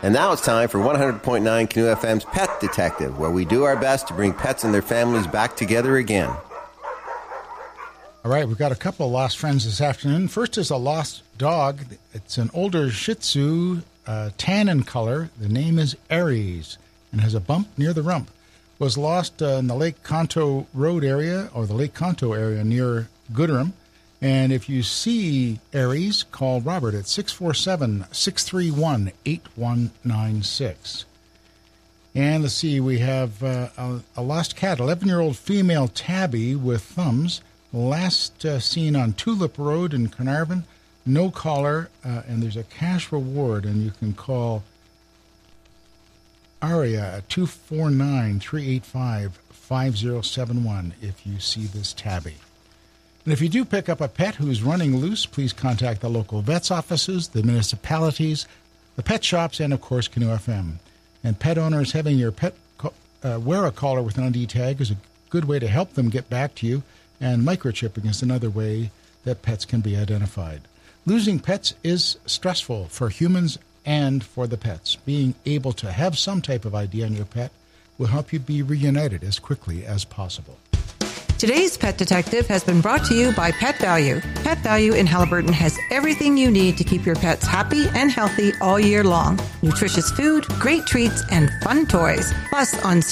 And now it's time for 100.9 Canoe FM's Pet Detective, where we do our best to bring pets and their families back together again. All right, we've got a couple of lost friends this afternoon. First is a lost dog. It's an older Shih Tzu, tan in color. The name is Aries and has a bump near the rump. Was lost in the Lake Conto Road area, or the Lake Conto area near Gooderham. And if you see Aries, call Robert at 647-631-8196. And let's see, we have a lost cat, 11-year-old female tabby with thumbs, last seen on Tulip Road in Carnarvon. No collar, and there's a cash reward, and you can call Aria at 249-385-5071 if you see this tabby. And if you do pick up a pet who's running loose, please contact the local vet's offices, the municipalities, the pet shops, and, of course, Canoe FM. And pet owners, having your pet wear a collar with an ID tag is a good way to help them get back to you, and microchipping is another way that pets can be identified. Losing pets is stressful for humans and for the pets. Being able to have some type of ID on your pet will help you be reunited as quickly as possible. Today's Pet Detective has been brought to you by Pet Value. Pet Value in Haliburton has everything you need to keep your pets happy and healthy all year long. Nutritious food, great treats, and fun toys. Plus, on